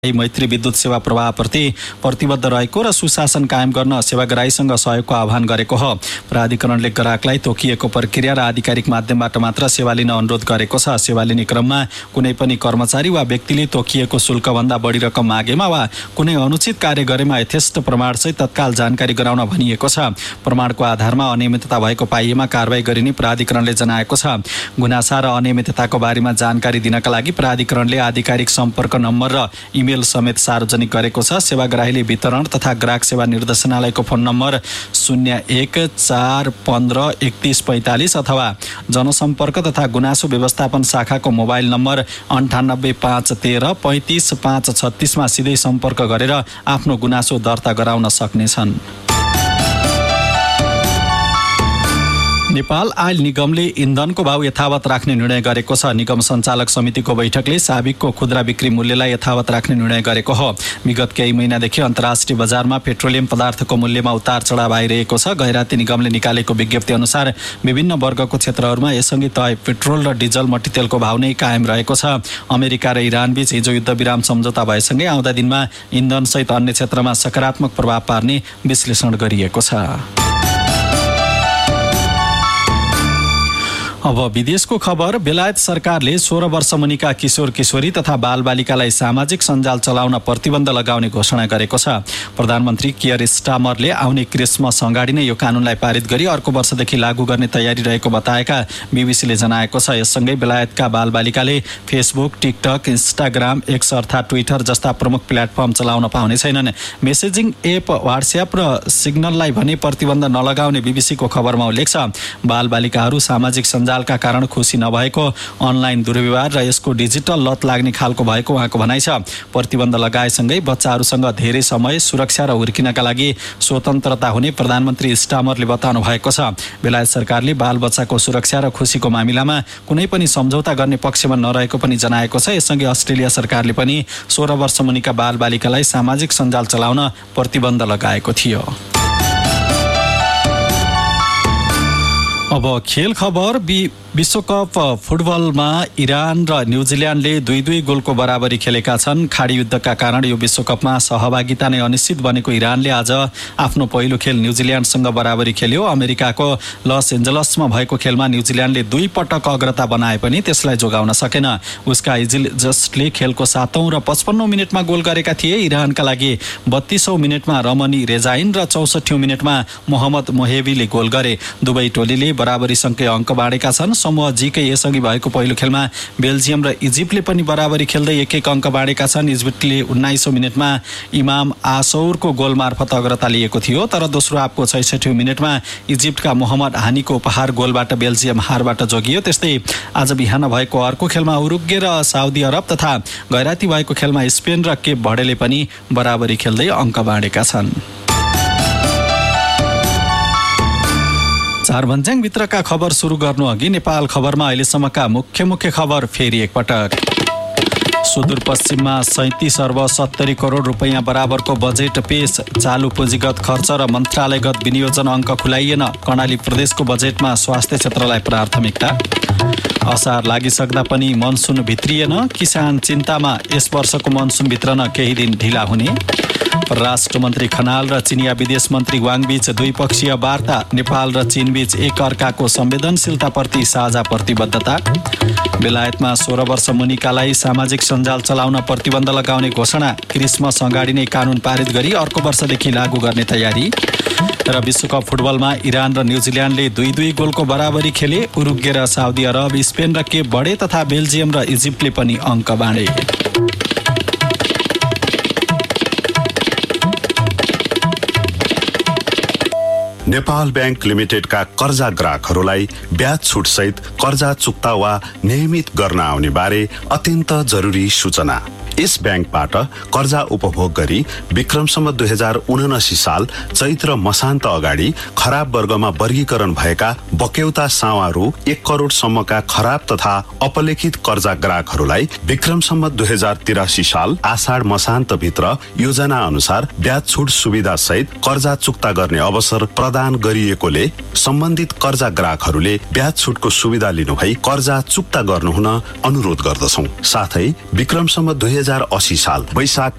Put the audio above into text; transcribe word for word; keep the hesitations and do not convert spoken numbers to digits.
मैत्री विद्युत सेवा प्रवाहप्रति प्रतिबद्ध रहेको र सुशासन कायम गर्न सेवाग्राहीसँग सहयोगको आह्वान गरेको हो। प्राधिकरणले ग्राहकलाई तोकिएको प्रक्रिया र आधिकारिक माध्यमबाट मात्र सेवा लिन अनुरोध गरेको छ। सेवा लिने क्रममा कुनै पनि कर्मचारी वा व्यक्तिले तोकिएको शुल्कभन्दा बढी रकम मागेमा वा कुनै अनुचित कार्य गरेमा यथेष्ट प्रमाणसहित तत्काल जानकारी गराउन भनिएको छ। प्रमाणको आधारमा अनियमितता भएको पाइएमा कारबाही गरिने प्राधिकरणले जनाएको छ। गुनासा र अनियमितताको बारेमा जानकारी दिनका लागि प्राधिकरणले आधिकारिक सम्पर्क नम्बर र इमेल समेत सार्वजनिक गरेको छ। सेवाग्राहीले वितरण तथा ग्राहक सेवा निर्देशनालयको फोन नम्बर शून्य एक चार पन्ध्र एकतिस पैँतालिस अथवा जनसम्पर्क तथा गुनासो व्यवस्थापन शाखाको मोबाइल नम्बर अन्ठानब्बे पाँच तेह्र पैँतिस पाँच छत्तिसमा सिधै सम्पर्क गरेर आफ्नो गुनासो दर्ता गराउन सक्नेछन्। नेपाल आयल निगमले इन्धनको भाव यथावत राख्ने निर्णय गरेको छ। निगम सञ्चालक समितिको बैठकले साबिकको खुद्रा बिक्री मूल्यलाई यथावत राख्ने निर्णय गरेको हो। विगत केही महिनादेखि अन्तर्राष्ट्रिय बजारमा पेट्रोलियम पदार्थको मूल्यमा उतार चढाव आइरहेको छ। गैराती निगमले निकालेको विज्ञप्ति अनुसार विभिन्न वर्गको क्षेत्रहरूमा यसअघि तय पेट्रोल र डिजल मट्टीतेलको भाव नै कायम रहेको छ। अमेरिका र इरान बीच हिजो युद्धविराम सम्झौता भएसँगै आउँदा दिनमा इन्धनसहित अन्य क्षेत्रमा सकारात्मक प्रभाव पार्ने विश्लेषण गरिएको छ। अब विदेशको खबर। बेलायत सरकारले सोह्र वर्ष मुनिका किशोर किशोरी तथा बालबालिकालाई सामाजिक सञ्जाल चलाउन प्रतिबन्ध लगाउने घोषणा गरेको छ। प्रधानमन्त्री कियर स्टामरले आउने क्रिसमस अगाडि नै यो कानूनलाई पारित गरी अर्को वर्षदेखि लागू गर्ने तयारी रहेको बताएका बीबीसीले जनाएको छ। यससँगै बेलायतका बालबालिकाले फेसबुक, टिकटक, इन्स्टाग्राम, एक्स अर्थात् ट्विटर जस्ता प्रमुख प्लेटफर्म चलाउन पाउने छैनन्। मेसेजिङ एप व्हाट्सएप र सिग्नललाई भने प्रतिबन्ध नलगाउने बीबीसीको खबरमा उल्लेख छ। बालबालिकाहरू सामाजिक सञ्जाल का कारण खुसी नभएको, अनलाइन दुर्व्यवहार र यसको डिजिटल लत लाग्ने खालको भएको उहाँको भनाइ छ। प्रतिबन्ध लगाएसँगै बच्चाहरूसँग धेरै समय, सुरक्षा र हुर्किनका लागि स्वतन्त्रता हुने प्रधानमन्त्री स्टामरले बताउनु भएको छ। बेलायत सरकारले बालबच्चाको सुरक्षा र खुसीको मामिलामा कुनै पनि सम्झौता गर्ने पक्षमा नरहेको पनि जनाएको छ। यससँगै अस्ट्रेलिया सरकारले पनि सोह्र वर्ष मुनिका बालबालिकालाई सामाजिक सञ्जाल चलाउन प्रतिबन्ध लगाएको थियो। अब खेल खबर। विश्वकप फुटबलमा इरान र न्युजिल्यान्डले दुई दुई गोलको बराबरी खेलेका छन्। खाडी युद्धका कारण यो विश्वकपमा सहभागिता नै अनिश्चित बनेको इरानले आज आफ्नो पहिलो खेल न्युजिल्यान्डसँग बराबरी खेल्यो। अमेरिकाको लस एन्जलसमा भएको खेलमा न्युजिल्यान्डले दुई पटक अग्रता बनाए पनि त्यसलाई जोगाउन सकेन। उसका इजिलजस्टले खेलको सातौं र पचपन्नौ मिनटमा गोल गरेका थिए। इरानका लागि बत्तीसौं मिनटमा रमनी रेजाइन र चौसठौं मिनटमा मोहम्मद मोहेबीले गोल गरे। दुवै टोलीले बराबरी सँगै अङ्क बाँडेका छन्। समूह जीकै यसअघि भएको पहिलो खेलमा बेल्जियम र इजिप्टले पनि बराबरी खेल्दै एक एक अङ्क बाँडेका छन्। इजिप्टले उन्नाइसौं मिनटमा इमाम आसौरको गोल मार्फत अग्रता लिएको थियो, तर दोस्रो हाफको छैसठौं मिनटमा इजिप्टका मोहम्मद हानीको उपहार गोलबाट बेल्जियम हारबाट जोगियो। त्यस्तै आज बिहान भएको अर्को खेलमा उरुग्वे र साउदी अरब तथा गैराती भएको खेलमा स्पेन र केप भर्डेले पनि बराबरी खेल्दै अङ्क बाँडेका छन्। चार भन्ज्याङ भित्रका खबर सुरु गर्नु अघि नेपाल खबरमा अहिलेसम्मका मुख्य मुख्य खबर फेरि एकपटक। सुदूरपश्चिममा सैंतीस अर्ब सत्तरी करोड रुपैयाँ बराबरको बजेट पेश। चालु पुँजीगत खर्च र मन्त्रालयगत विनियोजन अङ्क खुलाइएन। कर्णाली प्रदेशको बजेटमा स्वास्थ्य क्षेत्रलाई प्राथमिकता। असार लागिसक्दा पनि मनसुन भित्रिएन। किसान चिन्तामा यस वर्षको मनसुन भित्रन केही दिन ढिला हुने। राष्ट्रमन्त्री खनाल र चिनिया विदेश मन्त्री वाङ बीच द्विपक्षीय वार्ता। नेपाल र चीन बीच एक अर्काको संवेदनशीलताप्रति साझा प्रतिबद्धता। बेलायतमा सोह्र वर्ष मुनिकालाई सामाजिक सञ्जाल चलाउन प्रतिबन्ध लगाउने घोषणा। क्रिसमस अगाडि नै कानून पारित गरी अर्को वर्षदेखि लागू गर्ने तयारी। र विश्वकप फुटबलमा इरान र न्युजिल्यान्डले दुई दुई गोलको बराबरी खेले। उरुग्वे र साउदी अरब, स्पेन र केप भर्डे तथा बेल्जियम र इजिप्टले पनि अङ्क बाँडे। नेपाल ब्याङ्क लिमिटेडका कर्जा ग्राहकहरूलाई ब्याज छुट सहित कर्जा चुक्ता वा नियमित गर्न आउने बारे अत्यन्त जरुरी सूचना। यस ब्याङ्कबाट कर्जा उपभोग गरी विक्रमसम्म दुई हजार उनासी साल चैत्र मसान्त अगाडि खराब वर्गमा वर्गीकरण भएका बक्यौता सावारू एक करोडसम्मका खराब तथा अपलेखित कर्जा ग्राहकहरूलाई विक्रमसम्म दुई हजार तिरासी साल आषाढ मसान्त भित्र योजना अनुसार ब्याज छुट सुविधा सहित कर्जा चुक्ता गर्ने अवसर प्रदान गरिएकोले सम्बन्धित कर्जा ग्राहकहरूले ब्याज छुटको सुविधा लिनुभई कर्जा चुक्ता गर्नुहुन अनुरोध गर्दछौं। साथै विक्रमसम्म दुई हजार अस्सी साल वैशाख